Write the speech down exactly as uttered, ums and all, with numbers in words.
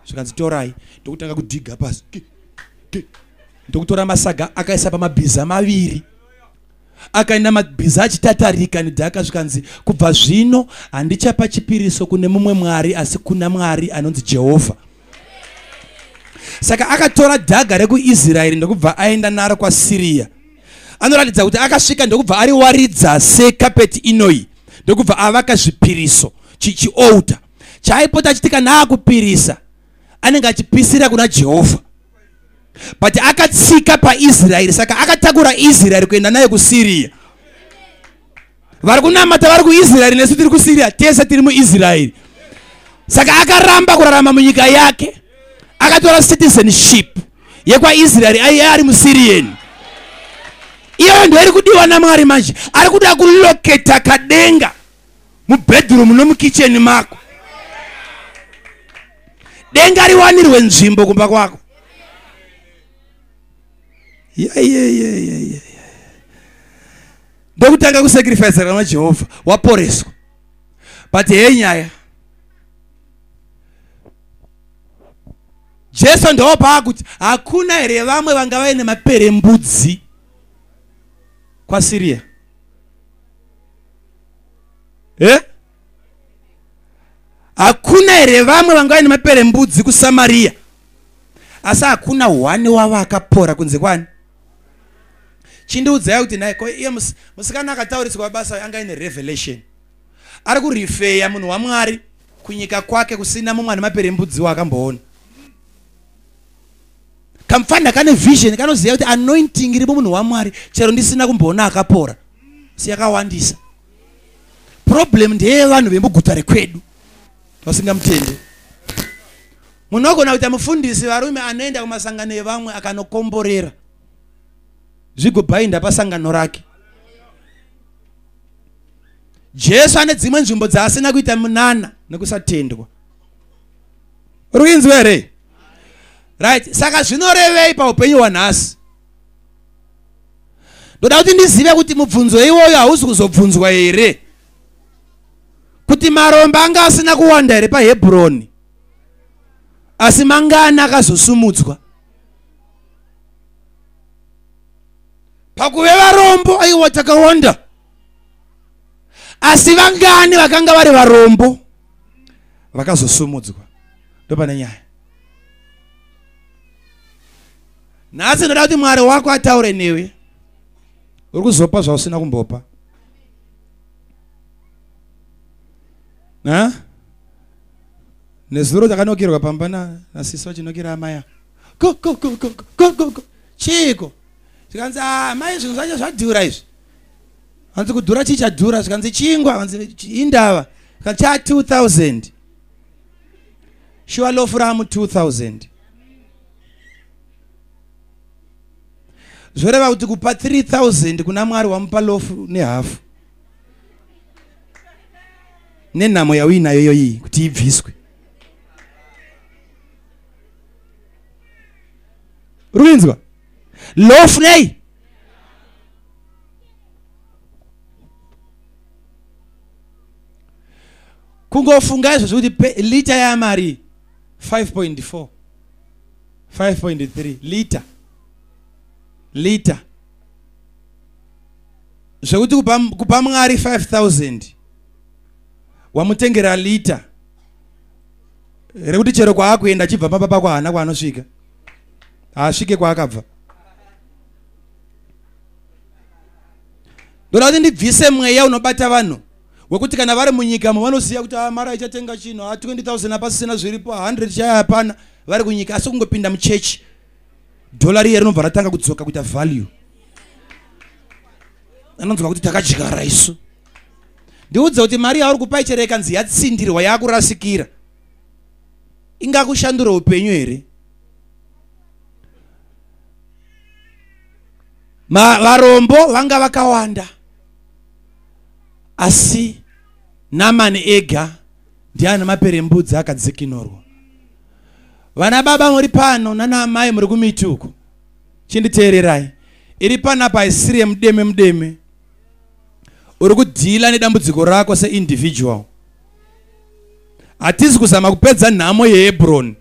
zvikanzi torai ndokutanga kudhiga pasi ndokutora masaga akaisa pamabhiza maviri akaenda mabhiza achitatarika nedhaka zvikanzi kubva zvino handichapa chipiriso kune mumwe mwari asi kuna mwari anonzi Jehovha. Saka akatora dhaga rekuIsraeri ndokubva aenda naro kwaSiria. Anoratidza kuti akasvika ndokubva ariwaridza sekapeti inoi ndokubva avaka zvipiriso chichiouta chaipota chitika naakupirisa anenge achipisira kuna Jehovha. But akatsika paIsraeri saka akatakura Israeri kuenda naye kuSiria. Vari kunamata vari kuIsraeri nesu tiri kuSiria tese tiri muIsraeri. Saka akaramba kurarama munyika yake. Akatora citizenship yekwaIsraeri aiye ari muSirian. Iyo ndo iri kudiwa naMwari manje. Ari kuda kuloketa kadenga mubedroom nomukitchen mako. Denga riwanirwe nzvimbo kumba kwako. Yeah, yeah, yeah, yeah, yeah. Ndokutanga kusacrifice kana Jehovah waporeswa. But hey nyaya. Jesu ndopa kuti hakuna here vamwe vanga vaine maperembudzi kwaSiria. Eh? Hakuna here vamwe vanga vaine maperembudzi kuSamaria. Asa hakuna wani wava akapora kunze kwani. Chindiudzai kuti naye ko iye musikana akatauriswa basa anga ine revelation. Ari kurifeya munhu waMwari kunyika kwake kusina mumwe ane maperembudzi wakamboona. Kamfanda kane vision kanoziya kuti anointing iri munhu waMwari chero ndisina kumboona akapora. Siyakawandisa. Problem ndeye vanhu vemuguta rekwedu. Vasingamutende. Munogona kuti mufundisi varume anoenda kumasangano evamwe akanokomborera. Zvigobhainda pasangano rake. Jesu ane dzimwe nzvimbo dzaasina kuita munana nekusatendwa. Ruinzwe here? Right, saka zvinorevei paupenyu hwanhasi. Ndoda kuti ndizive kuti mubvunzo iwoyo hausi kuzobvunzwa here. Kuti maromba anga asina kuwanda here paHebhuroni. Asi mangana akazosumudzwa. Pakuve varombo aiwa takawanda. Asi vangani vakanga vari varombo vakazosumudzwa. Ndopane nyaya. Nhasi ndoda kuti Mwari wako ataure newe. Uri kuzopa zvausina kumbopa. Na? Nezuro takanokerwa pamba na nasisi wachinokera amaya. Go go go go go go go. Chiko. Zvikanzi ah mai zvinhu zvacho zvadhura izvi. Hanzi kudhura chichadhura zvikanzi chingwa hanzi indava. Zvikanzi cha two thousand. Sure lofu ramu two thousand. Zvoreva kuti kupa three thousand kuna Mwari wamupa lofu nehafu. Nenhamo yawinayo yoyi kuti ibviswe. Ruinzwa? Lofu nei? Kungofunga izvo kuti lita ya mari five point four. five point three lita. Lita. Zvekuti kupa kupa Mwari five thousand. Wamutengera lita. Rekuti chero kwa akuenda chibva papa kwa hana kwa anosvika. Asvike kwa akabva. Ndoda kuti ndibvise mweya unobata vanhu. Wekuti kana vari munyika vanoziya kuti mara ichatenga chino twenty thousand apasina zviripo one hundred chaya hapana vari kunyika asi kungopinda muchechi. Dolari iri rinobva ratanga kudzoka kuita value. Anonzwa kuti takadyara isu. Ndiudza kuti mari yauri kupa chero ikanzi yatsindirwa yakurasikira. Ingakushandura upenyu here? Ma varombo vanga vakawanda. Asi Namani ega ndiana maperembudzi akadzikinorwa. Vana baba muri pano nana mai muri kumituko. Chinditeererai. Iri panapa isiri mudeme mudeme. Uri kudhila nedambudziko rako se individual. Hatisi kuzama kupedza nhamo yeHebhuroni.